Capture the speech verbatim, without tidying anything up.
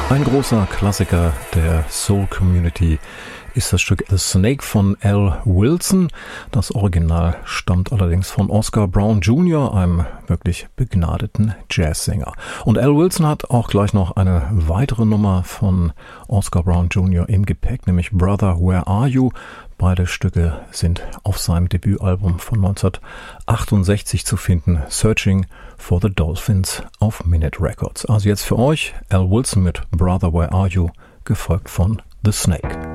Ein großer Klassiker der Soul Community ist das Stück The Snake von Al Wilson. Das Original stammt allerdings von Oscar Brown Junior, einem wirklich begnadeten Jazzsänger. Und Al Wilson hat auch gleich noch eine weitere Nummer von Oscar Brown Junior im Gepäck, nämlich Brother, Where Are You? Beide Stücke sind auf seinem Debütalbum von neunzehnhundertachtundsechzig zu finden, Searching for the Dolphins auf Minute Records. Also jetzt für euch Al Wilson mit Brother, Where Are You? Gefolgt von The Snake.